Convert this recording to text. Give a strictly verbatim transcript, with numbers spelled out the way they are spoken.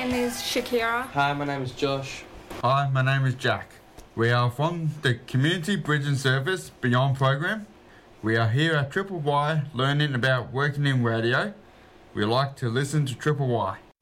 name is Shakira. Hi, my name is Josh. Hi, my name is Jack. We are from the Community Bridging Service Beyond program. We are here at Triple Y learning about working in radio. We like to listen to Triple Y.